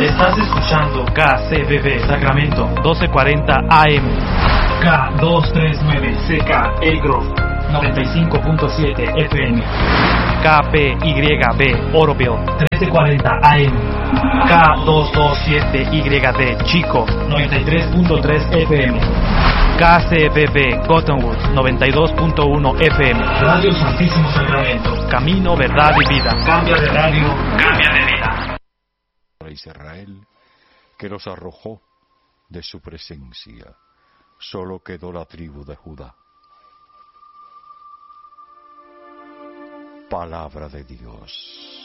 Estás escuchando KCBB Sacramento 1240 AM, K239 CK El Grove 95.7 FM, KPYB Oroville 1340 AM, K227YD Chico 93.3 FM, KCBB Cottonwood 92.1 FM, Radio Santísimo Sacramento, Camino, Verdad y Vida. Cambia de radio, cambia de vida. Israel, que los arrojó de su presencia, solo quedó la tribu de Judá. Palabra de Dios.